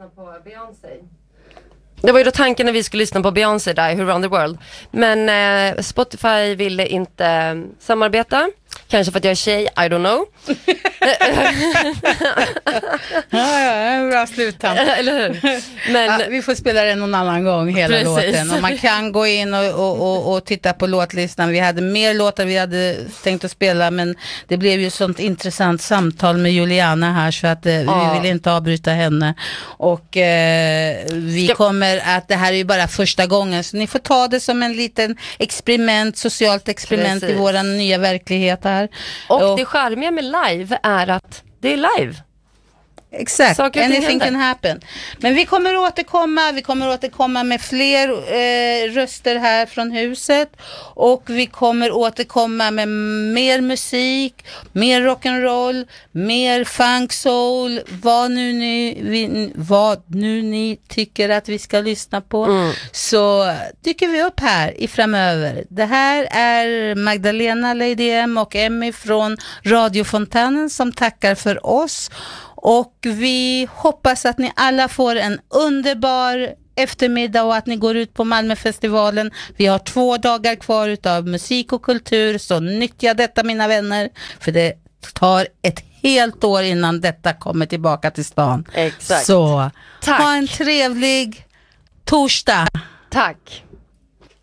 lyssna på Beyoncé. Det var ju då tanken när vi skulle lyssna på Beyoncé där, Who Run the World. Men Spotify ville inte samarbeta. Kanske för att jag är tjej, I don't know. Ja, bra sluttamp. Eller hur? Men vi får spela den någon annan gång, hela låten. Och man kan gå in och titta på låtlistan. Vi hade mer låtar vi hade tänkt att spela, men det blev ju sånt intressant samtal med Juliana här, så att vi vill inte avbryta henne. Och vi kommer att, det här är ju bara första gången, så ni får ta det som en liten experiment, socialt experiment i våran nya verklighet här. Och det charmiga med live är att det är live. Exakt, anything can happen. Men vi kommer återkomma med fler röster här från huset, och vi kommer återkomma med mer musik, mer rock'n'roll, mer funk soul, vad nu ni tycker att vi ska lyssna på. Så dyker vi upp här i framöver. Det här är Magdalena, Lady M och Emmy från Radiofontänen som tackar för oss. Och vi hoppas att ni alla får en underbar eftermiddag och att ni går ut på Malmöfestivalen. Vi har 2 dagar kvar utav musik och kultur, så nyttja detta, mina vänner, för det tar ett helt år innan detta kommer tillbaka till stan. Exakt. Så ha en trevlig torsdag. Tack.